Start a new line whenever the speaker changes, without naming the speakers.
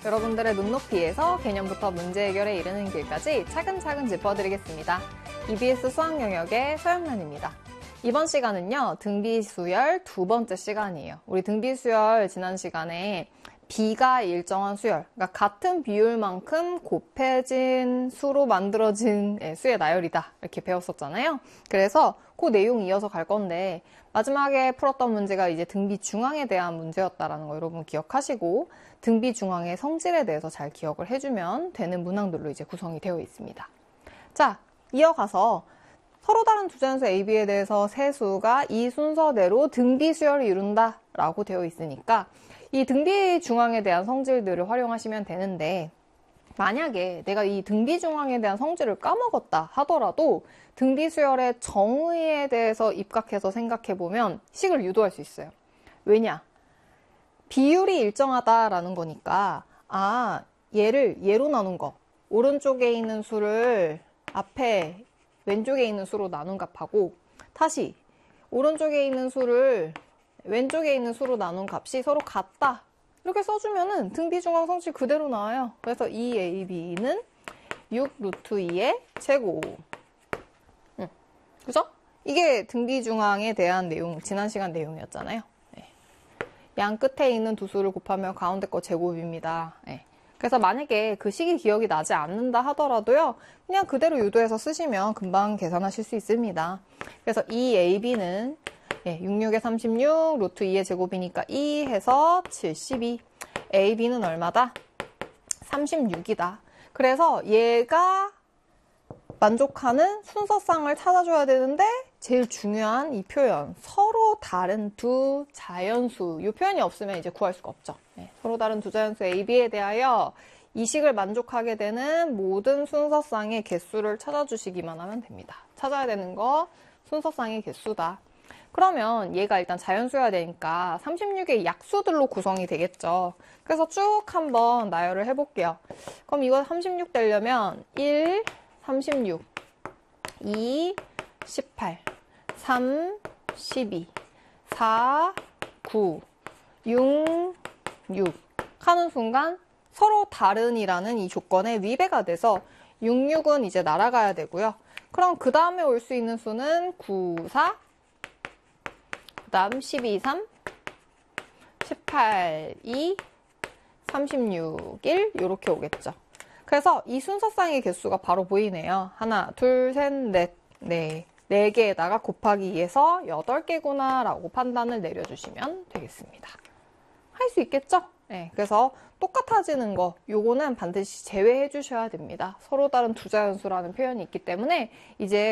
여러분들의 눈높이에서 개념부터 문제 해결에 이르는 길까지 차근차근 짚어드리겠습니다. EBS 수학 영역의 서영란입니다. 이번 시간은요, 등비수열 두 번째 시간이에요. 우리 등비수열 지난 시간에 B가 일정한 수열, 그러니까 같은 비율만큼 곱해진 수로 만들어진 수의 나열이다, 이렇게 배웠었잖아요. 그래서 그 내용 이어서 갈 건데, 마지막에 풀었던 문제가 이제 등비 중앙에 대한 문제였다라는 거 여러분 기억하시고, 등비 중앙의 성질에 대해서 잘 기억을 해주면 되는 문항들로 이제 구성이 되어 있습니다. 자, 이어가서 서로 다른 두 자연수 A, B에 대해서 세 수가 이 순서대로 등비수열을 이룬다 라고 되어 있으니까 이 등비 중앙에 대한 성질들을 활용하시면 되는데, 만약에 내가 이 등비 중앙에 대한 성질을 까먹었다 하더라도 등비수열의 정의에 대해서 입각해서 생각해보면 식을 유도할 수 있어요. 왜냐? 비율이 일정하다라는 거니까, 얘를 얘로 나눈 거, 오른쪽에 있는 수를 앞에 왼쪽에 있는 수로 나눈 값하고, 다시 오른쪽에 있는 수를 왼쪽에 있는 수로 나눈 값이 서로 같다, 이렇게 써주면은 등비중앙 성질 그대로 나와요. 그래서 2AB는 6 루트 2의 제곱. 그죠? 이게 등비중앙에 대한 내용, 지난 시간 내용이었잖아요. 네. 양 끝에 있는 두 수를 곱하면 가운데 거 제곱입니다. 네. 그래서 만약에 그 식이 기억이 나지 않는다 하더라도요, 그냥 그대로 유도해서 쓰시면 금방 계산하실 수 있습니다. 그래서 2AB는 66에 36, 루트 2의 제곱이니까 2 해서 72. AB는 얼마다? 36이다. 그래서 얘가 만족하는 순서쌍을 찾아줘야 되는데, 제일 중요한 이 표현, 서로 다른 두 자연수, 이 표현이 없으면 이제 구할 수가 없죠. 서로 다른 두 자연수 A, B에 대하여 이 식을 만족하게 되는 모든 순서쌍의 개수를 찾아주시기만 하면 됩니다. 찾아야 되는 거 순서쌍의 개수다. 그러면 얘가 일단 자연수여야 되니까 36의 약수들로 구성이 되겠죠. 그래서 쭉 한번 나열을 해볼게요. 그럼 이거 36 되려면 1, 36, 2, 18, 3, 12, 4, 9, 6, 6 하는 순간 서로 다른이라는 이 조건에 위배가 돼서 66은 이제 날아가야 되고요. 그럼 그 다음에 올 수 있는 수는 9, 4, 그 다음 12, 3, 18, 2, 36, 1 이렇게 오겠죠. 그래서 이 순서쌍의 개수가 바로 보이네요. 하나, 둘, 셋, 넷, 네. 4개에다가 곱하기 2해서 8개구나 라고 판단을 내려주시면 되겠습니다. 할 수 있겠죠? 네, 그래서 똑같아지는 거, 요거는 반드시 제외해 주셔야 됩니다. 서로 다른 두 자연수라는 표현이 있기 때문에 이제